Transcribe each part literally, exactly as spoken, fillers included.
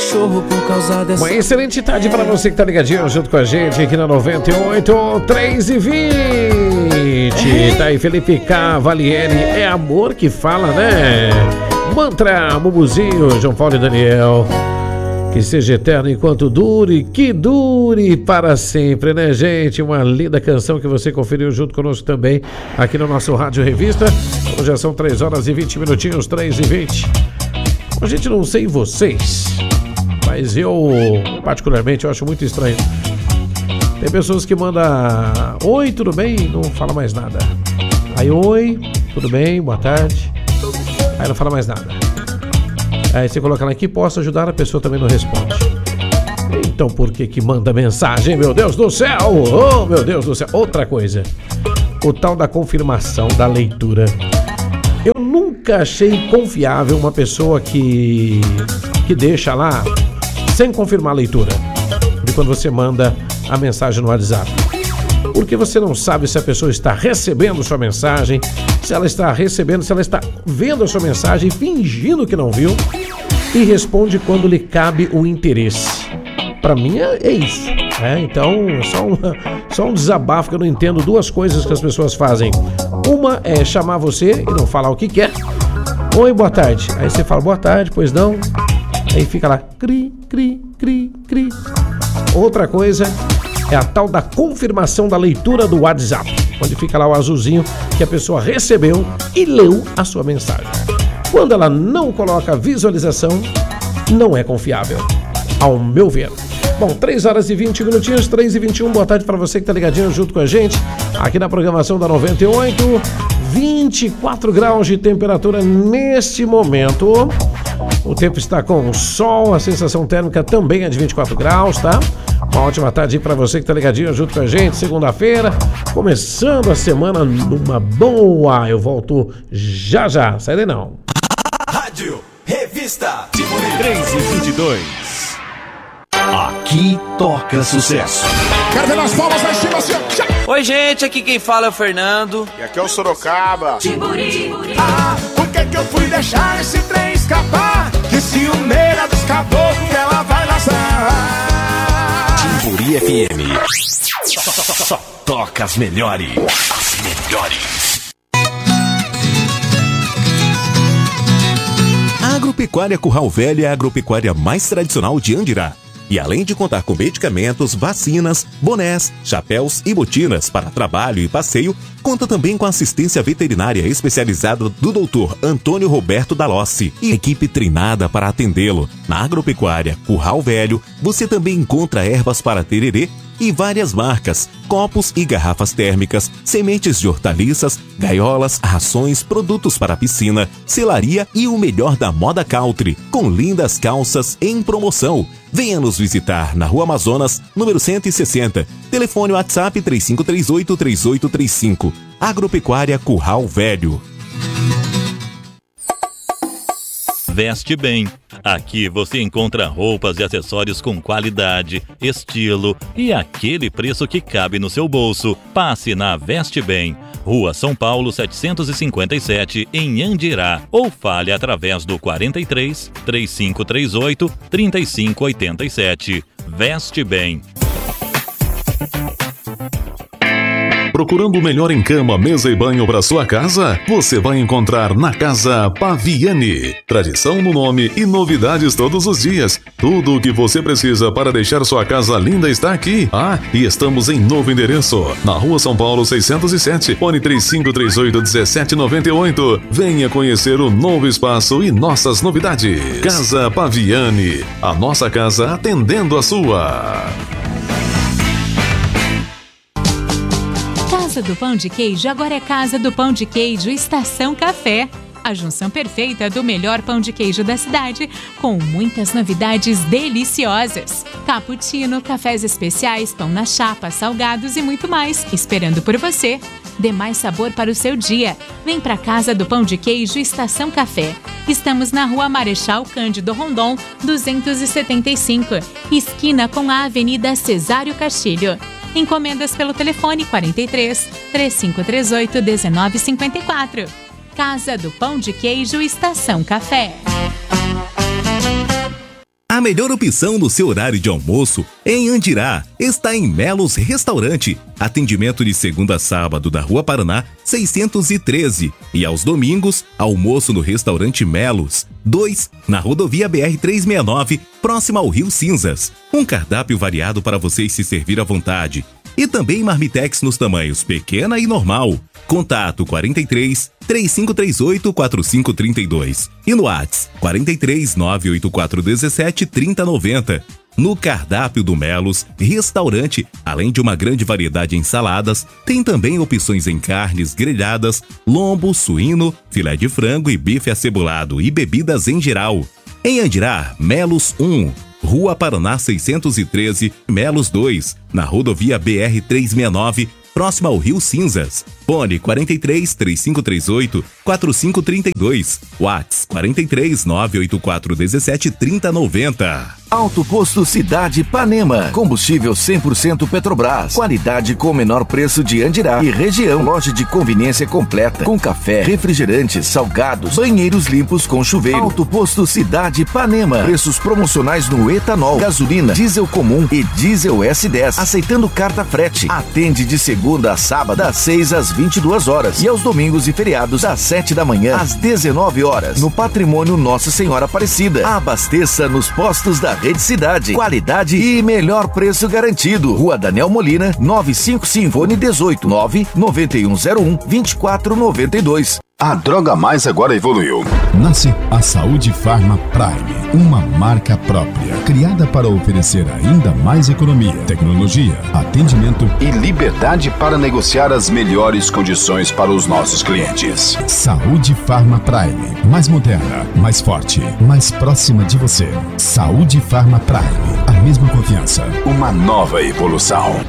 cachorro por causa dessa... Uma excelente tarde para você que tá ligadinho junto com a gente aqui na noventa e oito, três e vinte. Tá aí Felipe Cavalieri, é amor que fala, né? Mantra, Mumuzinho, João Paulo e Daniel. Que seja eterno enquanto dure, que dure para sempre, né, gente? Uma linda canção que você conferiu junto conosco também aqui no nosso Rádio Revista. Hoje já são três horas e vinte minutinhos, três e vinte. A gente não sei vocês, mas eu, particularmente, eu acho muito estranho. Tem pessoas que mandam oi, tudo bem? Não fala mais nada. Aí, oi, tudo bem? Boa tarde. Aí não fala mais nada. Aí você coloca lá aqui, posso ajudar, a pessoa também não responde. Então por que que manda mensagem, meu Deus do céu? Oh, meu Deus do céu. Outra coisa, o tal da confirmação da leitura. Eu nunca achei confiável uma pessoa que, que deixa lá sem confirmar a leitura de quando você manda a mensagem no WhatsApp. Porque você não sabe se a pessoa está recebendo sua mensagem, se ela está recebendo, se ela está vendo a sua mensagem, fingindo que não viu, e responde quando lhe cabe o interesse. Para mim é, é isso. É, então, só um, só um desabafo que eu não entendo. Duas coisas que as pessoas fazem. Uma é chamar você e não falar o que quer. Oi, boa tarde. Aí você fala boa tarde, pois não. Aí fica lá, cri, cri, cri, cri. Outra coisa é a tal da confirmação da leitura do WhatsApp, onde fica lá o azulzinho que a pessoa recebeu e leu a sua mensagem. Quando ela não coloca visualização, não é confiável, ao meu ver. Bom, três horas e vinte minutinhos, três e vinte e um, boa tarde para você que tá ligadinho junto com a gente, aqui na programação da noventa e oito, vinte e quatro graus de temperatura neste momento. O tempo está com sol, a sensação térmica também é de vinte e quatro graus, tá? Uma ótima tarde para você que tá ligadinho junto com a gente, segunda-feira, começando a semana numa boa. Eu volto já já, sai daí não. Rádio Revista três e vinte e dois. Aqui toca sucesso. Quero ver as palmas da estimação. Oi, gente, aqui quem fala é o Fernando. E aqui é o Sorocaba. Timburi. Ah, por que que eu fui deixar esse trem escapar? Que ciumeira dos caboclos ela vai laçar. Timburi F M. Só, só, só, só toca as melhores. As melhores. A Agropecuária Curral Velho é a agropecuária mais tradicional de Andirá. E além de contar com medicamentos, vacinas, bonés, chapéus e botinas para trabalho e passeio, conta também com assistência veterinária especializada do doutor Antônio Roberto Dalossi e equipe treinada para atendê-lo. Na Agropecuária Curral Velho, você também encontra ervas para tererê e várias marcas, copos e garrafas térmicas, sementes de hortaliças, gaiolas, rações, produtos para piscina, selaria e o melhor da moda country, com lindas calças em promoção. Venha nos visitar na Rua Amazonas, número cento e sessenta. Telefone WhatsApp três cinco três oito, três oito três cinco. Agropecuária Curral Velho. Veste Bem. Aqui você encontra roupas e acessórios com qualidade, estilo e aquele preço que cabe no seu bolso. Passe na Veste Bem, Rua São Paulo setecentos e cinquenta e sete, em Andirá, ou fale através do quarenta e três, três cinco três oito, trinta e cinco oitenta e sete. Veste Bem. Procurando o melhor em cama, mesa e banho para sua casa? Você vai encontrar na Casa Paviani. Tradição no nome e novidades todos os dias. Tudo o que você precisa para deixar sua casa linda está aqui. Ah, e estamos em novo endereço, na Rua São Paulo seiscentos e sete, fone três cinco três oito, um sete nove oito. Venha conhecer o novo espaço e nossas novidades. Casa Paviani, a nossa casa atendendo a sua. Casa do Pão de Queijo agora é Casa do Pão de Queijo Estação Café. A junção perfeita do melhor pão de queijo da cidade, com muitas novidades deliciosas. Cappuccino, cafés especiais, pão na chapa, salgados e muito mais, esperando por você. Dê mais sabor para o seu dia. Vem para Casa do Pão de Queijo Estação Café. Estamos na Rua Marechal Cândido Rondon, duzentos e setenta e cinco, esquina com a Avenida Cesário Castilho. Encomendas pelo telefone quarenta e três, três cinco três oito, um nove cinco quatro. Casa do Pão de Queijo Estação Café. A melhor opção no seu horário de almoço em Andirá está em Melos Restaurante. Atendimento de segunda a sábado da Rua Paraná, seiscentos e treze. E aos domingos, almoço no restaurante Melos, dois, na rodovia B R trezentos e sessenta e nove, próxima ao Rio Cinzas. Um cardápio variado para vocês se servir à vontade. E também marmitex nos tamanhos pequena e normal. Contato quarenta e três, três cinco três oito, quatro cinco três dois e no WhatsApp quarenta e três, nove oito quatro um sete, trinta noventa. No cardápio do Melos Restaurante, além de uma grande variedade de ensaladas, tem também opções em carnes grelhadas, lombo, suíno, filé de frango e bife acebolado e bebidas em geral. Em Andirá, Melos um, Rua Paraná seiscentos e treze, Melos dois, na rodovia B R trezentos e sessenta e nove, próxima ao Rio Cinzas. Fone quarenta e três, três cinco três oito, quatro cinco três dois. WhatsApp quarenta e três, nove oito quatro um sete, trinta noventa. Alto Posto Cidade Ipanema. Combustível cem por cento Petrobras. Qualidade com menor preço de Andirá e região. Loja de conveniência completa. Com café, refrigerantes, salgados, banheiros limpos com chuveiro. Alto Posto Cidade Ipanema. Preços promocionais no etanol, gasolina, diesel comum e diesel S dez. Aceitando carta frete. Atende de segunda a sábado, das seis às vinte e duas horas. E aos domingos e feriados, das sete da manhã às dezenove horas. No Patrimônio Nossa Senhora Aparecida. Abasteça nos postos da Rede Cidade. Qualidade e melhor preço garantido. Rua Daniel Molina, novecentos e cinquenta e cinco, fone dezoito, nove nove um zero um, vinte e quatro noventa e dois. A Droga Mais agora evoluiu. Nasce a Saúde Farma Prime, uma marca própria, criada para oferecer ainda mais economia, tecnologia, atendimento e liberdade para negociar as melhores condições para os nossos clientes. Saúde Farma Prime, mais moderna, mais forte, mais próxima de você. Saúde Farma Prime, a mesma confiança. Uma nova evolução.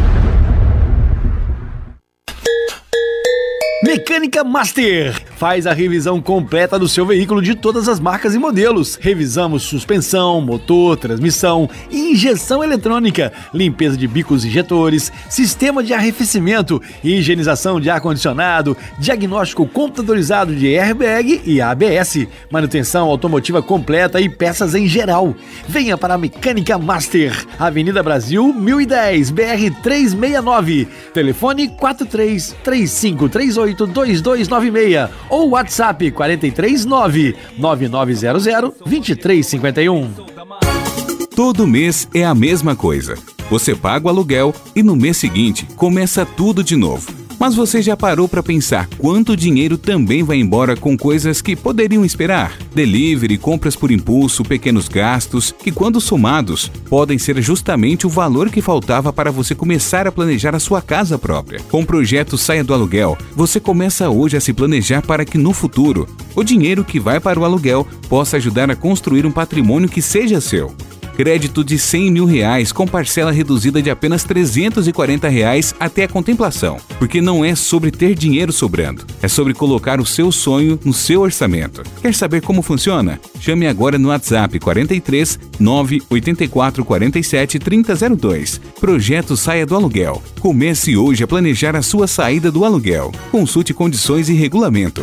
Mecânica Master faz a revisão completa do seu veículo de todas as marcas e modelos. Revisamos suspensão, motor, transmissão, injeção eletrônica, limpeza de bicos injetores, sistema de arrefecimento, higienização de ar-condicionado, diagnóstico computadorizado de airbag e A B S, manutenção automotiva completa e peças em geral. Venha para a Mecânica Master, Avenida Brasil mil e dez, B R trezentos e sessenta e nove, telefone quatro três, três cinco três oito, dois dois nove seis ou WhatsApp quarenta e três, nove nove nove zero zero, dois três cinco um. Todo mês é a mesma coisa. Você paga o aluguel e no mês seguinte começa tudo de novo. Mas você já parou para pensar quanto dinheiro também vai embora com coisas que poderiam esperar? Delivery, compras por impulso, pequenos gastos, que quando somados, podem ser justamente o valor que faltava para você começar a planejar a sua casa própria. Com o projeto Saia do Aluguel, você começa hoje a se planejar para que no futuro, o dinheiro que vai para o aluguel possa ajudar a construir um patrimônio que seja seu. Crédito de cem mil reais com parcela reduzida de apenas trezentos e quarenta reais até a contemplação. Porque não é sobre ter dinheiro sobrando, é sobre colocar o seu sonho no seu orçamento. Quer saber como funciona? Chame agora no WhatsApp quarenta e três, nove oito quatro, quarenta e sete, trinta zero dois. Projeto Saia do Aluguel. Comece hoje a planejar a sua saída do aluguel. Consulte condições e regulamento.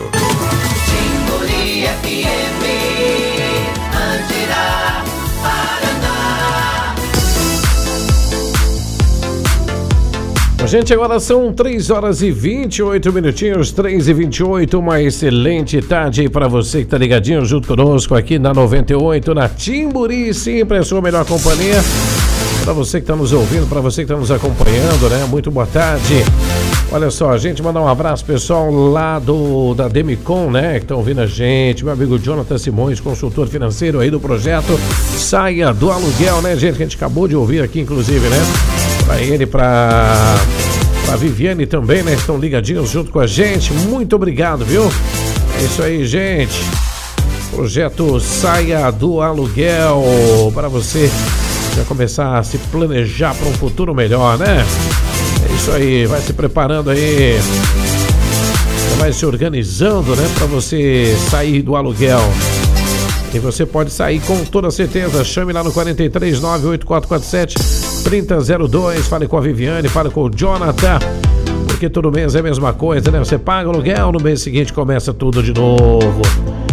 Gente, agora são três horas e vinte e oito minutinhos, três e vinte e oito, uma excelente tarde aí para você que tá ligadinho junto conosco aqui na noventa e oito, na Timburi, sempre a sua melhor companhia. Para você que tá nos ouvindo, para você que tá nos acompanhando, né? Muito boa tarde. Olha só, a gente mandar um abraço pessoal lá do da Demicon, né? Que estão ouvindo a gente, meu amigo Jonathan Simões, consultor financeiro aí do projeto Saia do Aluguel, né, gente? Que a gente acabou de ouvir aqui, inclusive, né? Para ele, para a Viviane também, né? Estão ligadinhos junto com a gente. Muito obrigado, viu? É isso aí, gente. Projeto Saia do Aluguel para você já começar a se planejar para um futuro melhor, né? É isso aí, vai se preparando aí, vai se organizando, né? Para você sair do aluguel. E você pode sair com toda certeza. Chame lá no quarenta e três, nove oito quatro quatro sete, trinta zero dois. Fale com a Viviane, fale com o Jonathan. Porque todo mês é a mesma coisa, né? Você paga o aluguel, no mês seguinte começa tudo de novo. Então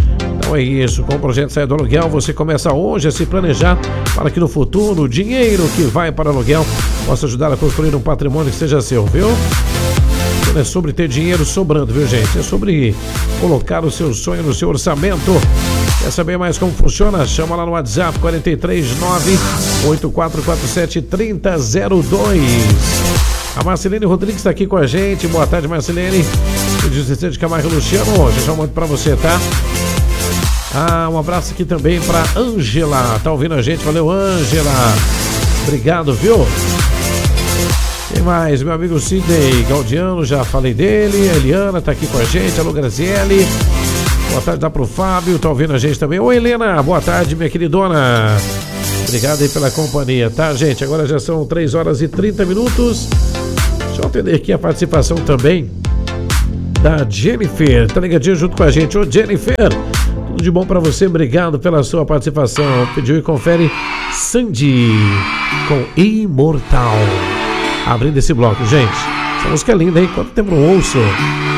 Então é isso, com o projeto Saia do Aluguel, você começa hoje a se planejar para que no futuro o dinheiro que vai para o aluguel possa ajudar a construir um patrimônio que seja seu, viu? Não é sobre ter dinheiro sobrando, viu, gente? É sobre colocar o seu sonho no seu orçamento. Quer saber mais como funciona? Chama lá no WhatsApp quatro três nove, oito quatro quatro sete, três zero zero dois. A Marcelene Rodrigues está aqui com a gente. Boa tarde, Marcelene. José de Camargo Luciano, já já muito pra você, tá? Ah, um abraço aqui também pra Ângela. Tá ouvindo a gente? Valeu, Ângela. Obrigado, viu? Quem mais? Meu amigo Sidney Gaudiano, já falei dele. A Eliana tá aqui com a gente. Alô, Graziele. Boa tarde, dá pro Fábio. Tá ouvindo a gente também. Oi, Helena. Boa tarde, minha queridona. Obrigado aí pela companhia, tá, gente? Agora já são três horas e trinta minutos. Deixa eu atender aqui a participação também da Jennifer. Tá ligadinho junto com a gente. Ô, Jennifer, tudo de bom pra você. Obrigado pela sua participação. Pediu e confere Sandy com Imortal. Abrindo esse bloco, gente. Essa música é linda, hein? Quanto tempo não ouço?